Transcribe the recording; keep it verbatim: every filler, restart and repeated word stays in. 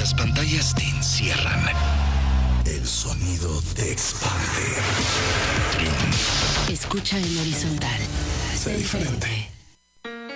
las pantallas te encierran. El sonido te expande. Triunf. Escucha en horizontal. Sé diferente.